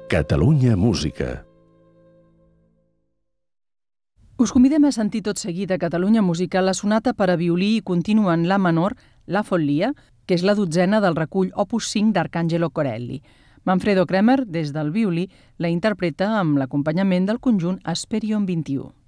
Catalunya Música. Us convidem a sentir tot seguit a Catalunya Música la sonata per a violí i continu en la menor, La Follia, que és la 12ª del recull Opus 5 d'Arcangelo Corelli. Manfredo Kremer, des del violí, la interpreta amb l'acompanyament del conjunt Asperion 21.